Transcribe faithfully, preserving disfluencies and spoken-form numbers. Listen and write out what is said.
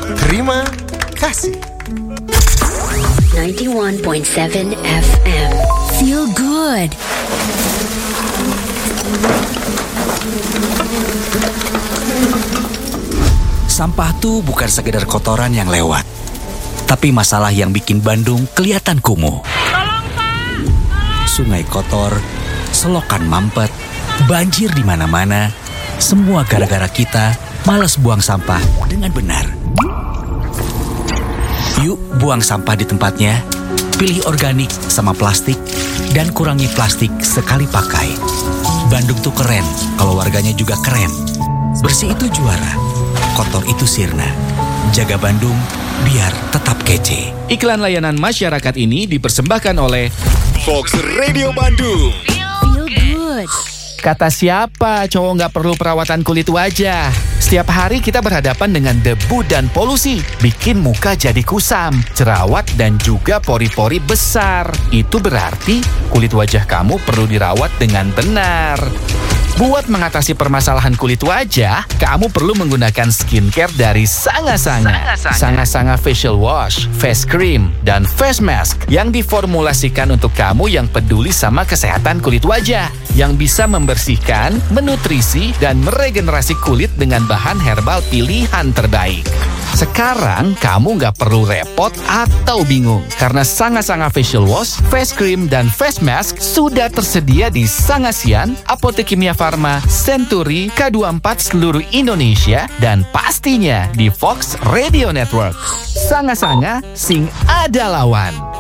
Terima kasih. ninety-one point seven F M. Feel good. Sampah tuh bukan sekedar kotoran yang lewat, tapi masalah yang bikin Bandung kelihatan kumuh. Tolong, Pak! Tolong! Sungai kotor, selokan mampet, banjir di mana-mana. Semua gara-gara kita malas buang sampah dengan benar. Yuk buang sampah di tempatnya. Pilih organik sama plastik dan kurangi plastik sekali pakai. Bandung tuh keren kalau warganya juga keren. Bersih itu juara, kotor itu sirna. Jaga Bandung biar tetap kece. Iklan layanan masyarakat ini dipersembahkan oleh Fox Radio Bandung. Feel good. Kata siapa cowok nggak perlu perawatan kulit wajah? Setiap hari kita berhadapan dengan debu dan polusi. Bikin muka jadi kusam, jerawat, dan juga pori-pori besar. Itu berarti kulit wajah kamu perlu dirawat dengan benar. Buat mengatasi permasalahan kulit wajah, kamu perlu menggunakan skincare dari Sanga Sanga. Sanga Sanga Facial Wash, Face Cream, dan Face Mask yang diformulasikan untuk kamu yang peduli sama kesehatan kulit wajah. Yang bisa membersihkan, menutrisi, dan meregenerasi kulit dengan bahan herbal pilihan terbaik. Sekarang kamu nggak perlu repot atau bingung karena Sanga Sanga Facial Wash, Face Cream, dan Face Mask sudah tersedia di Sangasian, Apotek Kimia Farma, Century, K dua puluh empat seluruh Indonesia, dan pastinya di Fox Radio Network. Sanga Sanga, sing ada lawan.